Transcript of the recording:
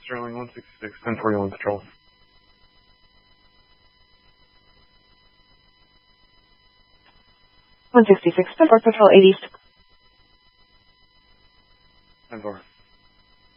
Sterling 166, 1041 Patrol. Patrol 8 East. 10-4.